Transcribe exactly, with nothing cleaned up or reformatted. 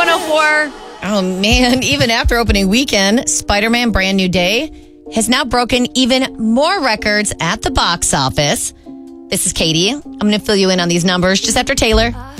one oh four. Oh, man. Even after opening weekend, Spider-Man Brand New Day has now broken even more records at the box office. This is Katie. I'm going to fill you in on these numbers just after Taylor.